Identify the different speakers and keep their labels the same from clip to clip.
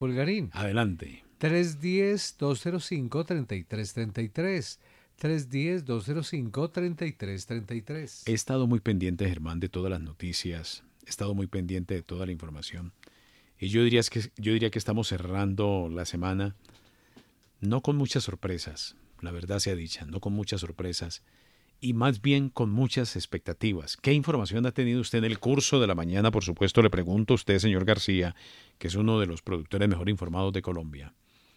Speaker 1: Pulgarín.
Speaker 2: Adelante.
Speaker 1: 310-205-3333. 310-205-3333.
Speaker 2: He estado muy pendiente, Germán, de todas las noticias. He estado muy pendiente de toda la información. Y yo diría que estamos cerrando la semana no con muchas sorpresas, la verdad sea dicha, no con muchas sorpresas, y más bien con muchas expectativas. ¿Qué información ha tenido usted en el curso de la mañana? Por supuesto, le pregunto a usted, señor García, que es uno de los productores mejor informados de Colombia.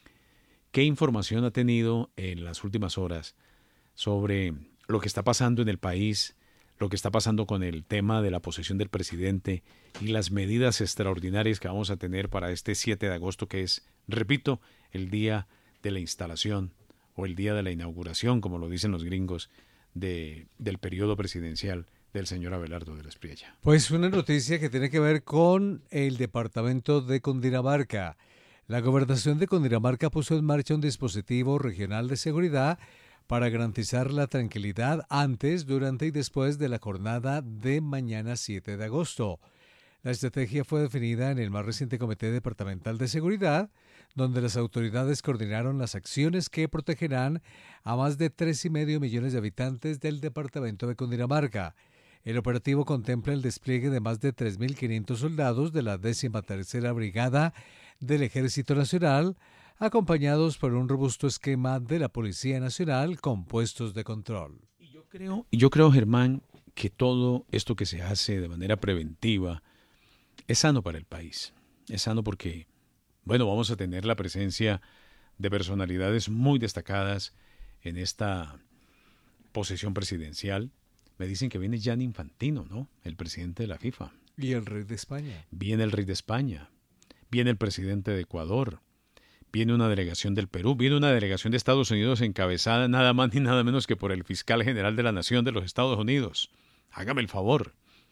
Speaker 2: ¿Qué información ha tenido en las últimas horas sobre lo que está pasando en el país, lo que está pasando con el tema de la posesión del presidente y las medidas extraordinarias que vamos a tener para este 7 de agosto, que es, repito, el día de la instalación o el día de la inauguración, como lo dicen los gringos, del periodo presidencial del señor Abelardo de la Espriella?
Speaker 1: Pues una noticia que tiene que ver con el departamento de Cundinamarca. La gobernación de Cundinamarca puso en marcha un dispositivo regional de seguridad para garantizar la tranquilidad antes, durante y después de la jornada de mañana 7 de agosto. La estrategia fue definida en el más reciente Comité Departamental de Seguridad, donde las autoridades coordinaron las acciones que protegerán a más de 3,5 millones de habitantes del departamento de Cundinamarca. El operativo contempla el despliegue de más de 3.500 soldados de la 13ª Brigada del Ejército Nacional, acompañados por un robusto esquema de la Policía Nacional con puestos de control.
Speaker 2: Yo creo, Germán, que todo esto que se hace de manera preventiva es sano para el país. Es sano porque, bueno, vamos a tener la presencia de personalidades muy destacadas en esta posesión presidencial. Me dicen que viene Gianni Infantino, ¿no? El presidente de la FIFA.
Speaker 1: Y el rey de España.
Speaker 2: Viene el rey de España. Viene el presidente de Ecuador. Viene una delegación del Perú, viene una delegación de Estados Unidos encabezada nada más ni nada menos que por el fiscal general de la Nación de los Estados Unidos. Hágame el favor.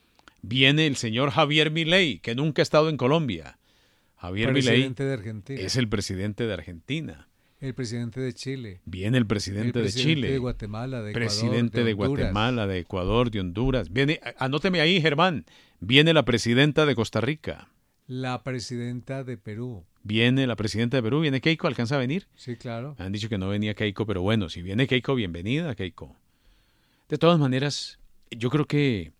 Speaker 2: Viene el señor Javier Milei, que nunca ha estado en Colombia. Javier Milei es el presidente de Argentina.
Speaker 1: El presidente de Chile.
Speaker 2: Viene el presidente de Chile.
Speaker 1: El presidente de Guatemala, de Ecuador,
Speaker 2: presidente de Guatemala, de Ecuador, de Honduras. Viene, anóteme ahí, Germán. Viene la presidenta de Costa Rica.
Speaker 1: La presidenta de Perú.
Speaker 2: Viene la presidenta de Perú, viene Keiko, ¿alcanza a venir?
Speaker 1: Sí, claro.
Speaker 2: Me han dicho que no venía Keiko, pero bueno, si viene Keiko, bienvenida Keiko. De todas maneras, yo creo que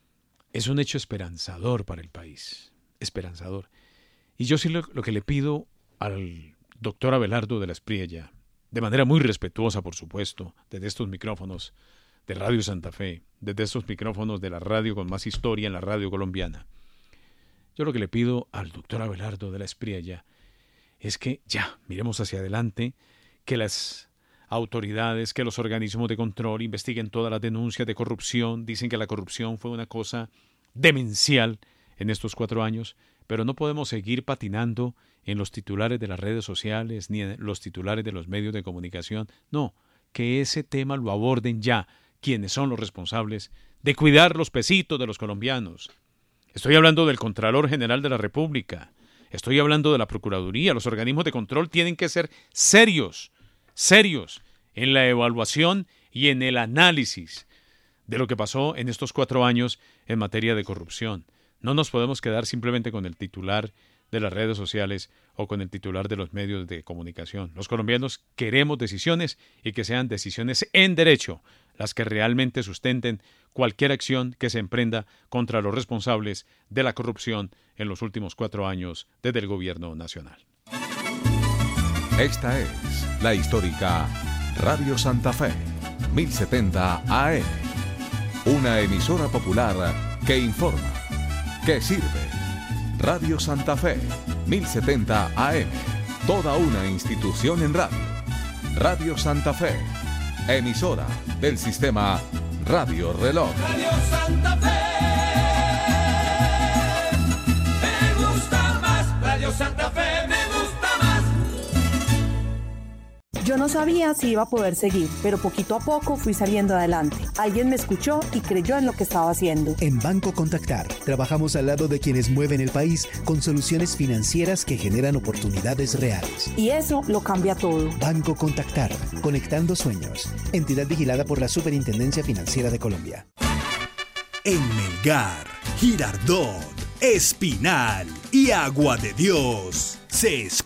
Speaker 2: es un hecho esperanzador para el país, esperanzador. Y yo sí lo que le pido al doctor Abelardo de la Espriella, de manera muy respetuosa, por supuesto, desde estos micrófonos de Radio Santa Fe, desde estos micrófonos de la radio con más historia en la radio colombiana, yo lo que le pido al doctor Abelardo de la Espriella es que ya miremos hacia adelante, que las autoridades, que los organismos de control investiguen todas las denuncias de corrupción. Dicen que la corrupción fue una cosa demencial en estos 4 años, pero no podemos seguir patinando en los titulares de las redes sociales ni en los titulares de los medios de comunicación. No, que ese tema lo aborden ya quienes son los responsables de cuidar los pesitos de los colombianos. Estoy hablando del Contralor General de la República. Estoy hablando de la Procuraduría. Los organismos de control tienen que ser serios en la evaluación y en el análisis de lo que pasó en estos 4 años en materia de corrupción. No nos podemos quedar simplemente con el titular de las redes sociales o con el titular de los medios de comunicación. Los colombianos queremos decisiones y que sean decisiones en derecho, las que realmente sustenten cualquier acción que se emprenda contra los responsables de la corrupción en los últimos 4 años desde el gobierno nacional.
Speaker 3: Esta es la histórica Radio Santa Fe, 1070 AM, una emisora popular que informa, que sirve. Radio Santa Fe, 1070 AM, toda una institución en radio. Radio Santa Fe, emisora del sistema Radio Reloj.
Speaker 4: Radio Santa Fe, me gusta más. Radio Santa Fe, me gusta más.
Speaker 5: Yo no sabía si iba a poder seguir, pero poquito a poco fui saliendo adelante. Alguien me escuchó y creyó en lo que estaba haciendo.
Speaker 6: En Banco Contactar, trabajamos al lado de quienes mueven el país con soluciones financieras que generan oportunidades reales.
Speaker 5: Y eso lo cambia todo.
Speaker 6: Banco Contactar, conectando sueños. Entidad vigilada por la Superintendencia Financiera de Colombia.
Speaker 7: En Melgar, Girardot, Espinal y Agua de Dios. Se escucha